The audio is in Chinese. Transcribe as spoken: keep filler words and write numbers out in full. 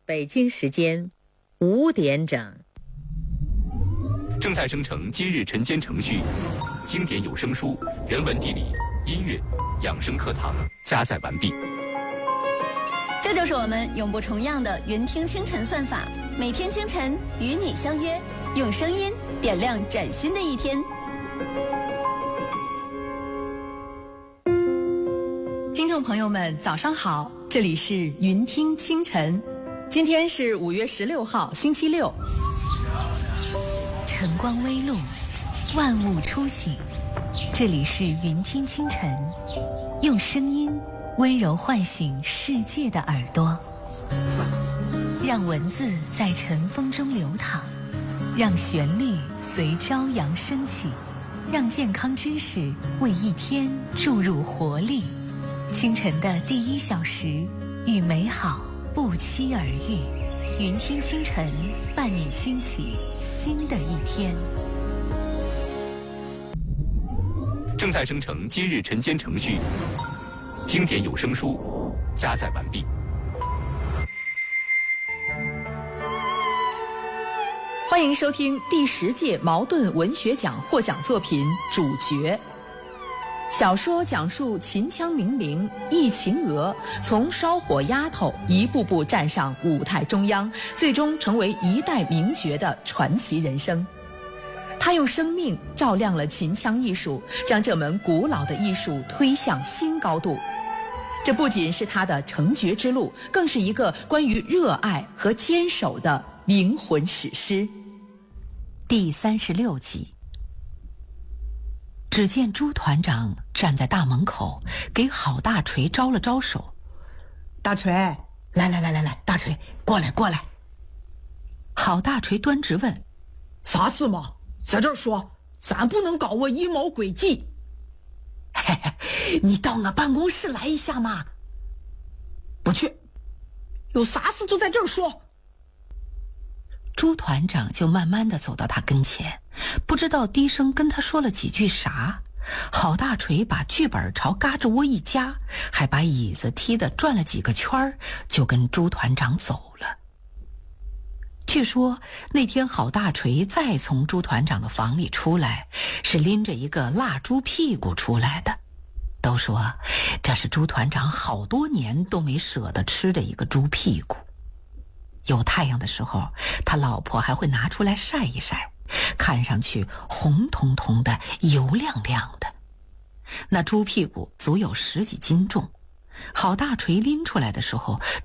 北京时间五点整， 正在生成今日晨间程序，经典有声书、人文地理、音乐、养生课堂加载完毕。 这就是我们永不重样的云听清晨算法，每天清晨与你相约，用声音点亮崭新的一天。 听众朋友们，早上好，这里是云听清晨，今天是五月十六号，星期六。 晨光微露，万物初醒，这里是云听清晨，用声音温柔唤醒世界的耳朵，让文字在晨风中流淌，让旋律随朝阳升起，让健康知识为一天注入活力。清晨的第一小时，与美好不期而遇。云听清晨，伴你轻启新的一天。 正在生成今日晨间程序，经典有声书加载完毕。 欢迎收听第十届茅盾文学奖获奖作品《主角》。小说讲述秦腔名伶易秦娥从烧火丫头一步步站上舞台中央，最终成为一代名角的传奇人生。她用生命照亮了秦腔艺术，将这门古老的艺术推向新高度。这不仅是她的成角之路，更是一个关于热爱和坚守的灵魂史诗。 第三十六集。只见朱团长站在大门口，给郝大锤招了招手。 大锤，来来来来来，大锤，过来过来。 郝大锤端直问： 啥事嘛？在这儿说，咱不能搞我阴谋诡计。嘿嘿，你到我办公室来一下嘛。不去，有啥事就在这儿说。 朱团长就慢慢地走到他跟前，不知道低声跟他说了几句啥。郝大锤把剧本朝嘎吱窝一夹，还把椅子踢得转了几个圈，就跟朱团长走了。据说那天郝大锤再从朱团长的房里出来，是拎着一个腊猪屁股出来的。都说这是朱团长好多年都没舍得吃的一个猪屁股。有太阳的时候，他老婆还会拿出来晒一晒，看上去红彤彤的，油亮亮的。那猪屁股足有十几斤重，郝大锤拎出来的时候